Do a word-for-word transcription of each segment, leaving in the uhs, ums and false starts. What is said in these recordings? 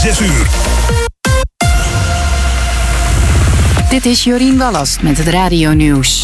zes uur. Dit is Jorien Wallast met het radionieuws.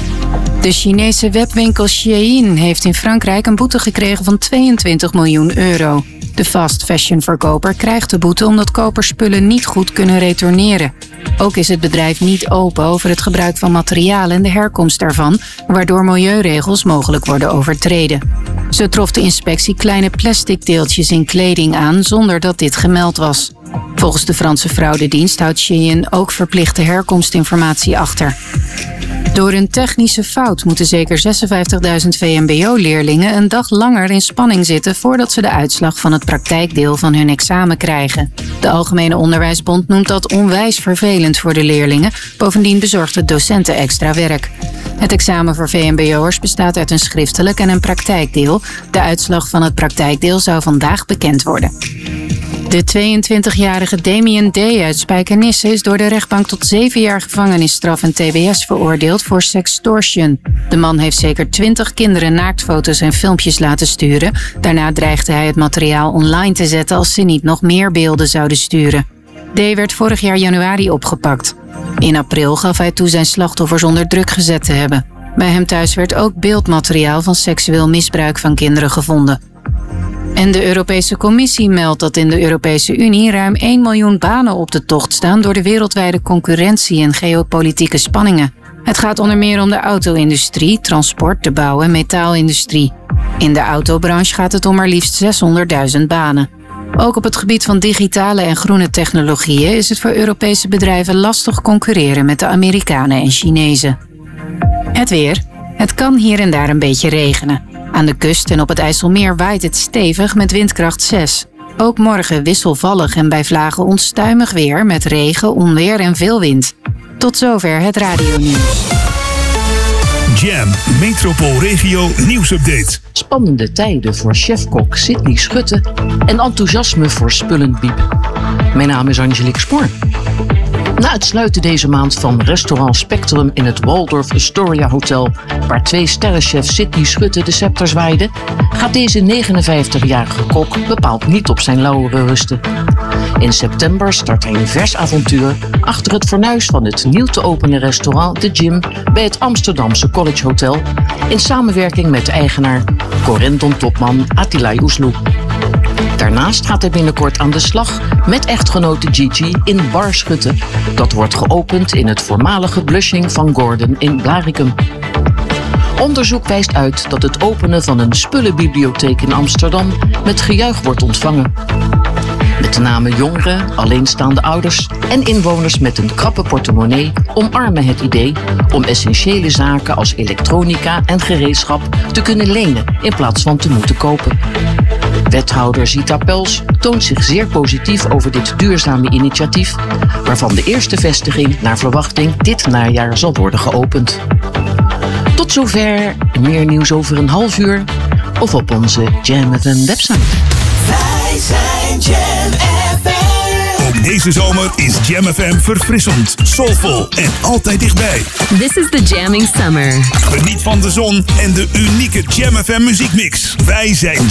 De Chinese webwinkel Shein heeft in Frankrijk een boete gekregen van tweeëntwintig miljoen euro. De fast fashion verkoper krijgt de boete omdat kopers spullen niet goed kunnen retourneren. Ook is het bedrijf niet open over het gebruik van materialen en de herkomst daarvan, waardoor milieuregels mogelijk worden overtreden. Zo trof de inspectie kleine plastic deeltjes in kleding aan zonder dat dit gemeld was. Volgens de Franse fraudedienst houdt Shein ook verplichte herkomstinformatie achter. Door een technische fout moeten zeker zesenvijftigduizend V M B O-leerlingen een dag langer in spanning zitten voordat ze de uitslag van het praktijkdeel van hun examen krijgen. De Algemene Onderwijsbond noemt dat onwijs vervelend voor de leerlingen. Bovendien bezorgt het docenten extra werk. Het examen voor V M B O'ers bestaat uit een schriftelijk en een praktijkdeel. De uitslag van het praktijkdeel zou vandaag bekend worden. De tweeëntwintigjarige Damien D. uit Spijkenisse is door de rechtbank tot zeven jaar gevangenisstraf en T B S veroordeeld voor sextortion. De man heeft zeker twintig kinderen naaktfoto's en filmpjes laten sturen. Daarna dreigde hij het materiaal online te zetten als ze niet nog meer beelden zouden sturen. D. werd vorig jaar januari opgepakt. In april gaf hij toe zijn slachtoffers onder druk gezet te hebben. Bij hem thuis werd ook beeldmateriaal van seksueel misbruik van kinderen gevonden. En de Europese Commissie meldt dat in de Europese Unie ruim één miljoen banen op de tocht staan door de wereldwijde concurrentie en geopolitieke spanningen. Het gaat onder meer om de auto-industrie, transport, de bouw- en metaalindustrie. In de autobranche gaat het om maar liefst zeshonderdduizend banen. Ook op het gebied van digitale en groene technologieën is het voor Europese bedrijven lastig concurreren met de Amerikanen en Chinezen. Het weer. Het kan hier en daar een beetje regenen. Aan de kust en op het IJsselmeer waait het stevig met windkracht zes. Ook morgen wisselvallig en bij vlagen onstuimig weer met regen, onweer en veel wind. Tot zover het radionieuws. Jam, Metropoolregio nieuwsupdate. Spannende tijden voor chefkok Sydney Schutte en enthousiasme voor Spullenpiep. Mijn naam is Angelique Spoor. Na het sluiten deze maand van restaurant Spectrum in het Waldorf Astoria Hotel, waar twee sterrenchef Sydney Schutte de scepter zwaaide, gaat deze negenenvijftigjarige kok bepaald niet op zijn lauweren rusten. In september start hij een vers avontuur achter het fornuis van het nieuw te openen restaurant De Gym bij het Amsterdamse College Hotel in samenwerking met de eigenaar Corendon-topman Attilay Oesloe. Daarnaast gaat hij binnenkort aan de slag met echtgenote Gigi in Bar Schutte. Dat wordt geopend in het voormalige Blushing van Gordon in Blaricum. Onderzoek wijst uit dat het openen van een spullenbibliotheek in Amsterdam met gejuich wordt ontvangen. Met name jongeren, alleenstaande ouders en inwoners met een krappe portemonnee omarmen het idee om essentiële zaken als elektronica en gereedschap te kunnen lenen in plaats van te moeten kopen. Wethouder Zita Pels toont zich zeer positief over dit duurzame initiatief, waarvan de eerste vestiging naar verwachting dit najaar zal worden geopend. Tot zover, meer nieuws over een half uur of op onze Jam F M website. Wij zijn Jam F M. Ook deze zomer is Jam F M verfrissend, soulvol en altijd dichtbij. This is the jamming summer. Geniet van de zon en de unieke Jam F M muziekmix. Wij zijn